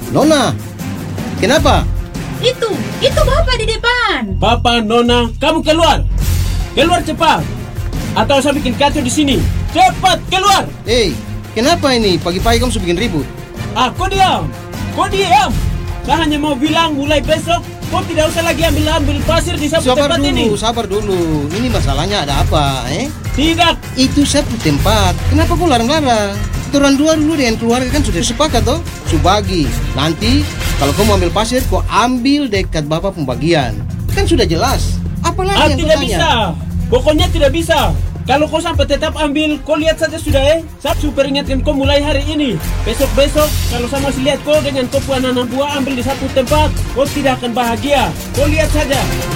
Nona, kenapa? Itu bapak di depan. Papa, Nona, kamu keluar. Keluar cepat. Atau saya bikin kacau di sini. Cepat keluar. Kenapa ini? Pagi-pagi kamu sudah bikin ribut. Kau diam. Kau diam. Saya hanya mau bilang mulai besok kau tidak usah lagi ambil pasir di sapu tempat ini. Sabar dulu. Ini masalahnya ada apa, Tidak. Itu sapu tempat. Kenapa kau larang-larang? Orang dua dulu dengan keluarga kan sudah sepakat toh? Subagi. Nanti kalau kau mau ambil pasir, kau ambil dekat bapak pembagian. Kan sudah jelas. Apalagi yang kau tidak tanya? bisa. Pokoknya tidak bisa. Kalau kau sampai tetap ambil, kau lihat saja sudah Saya super ingatkan kau mulai hari ini. Besok-besok, kalau saya masih lihat kau dengan kau anak-anak buah ambil di satu tempat, kau tidak akan bahagia. Kau lihat saja.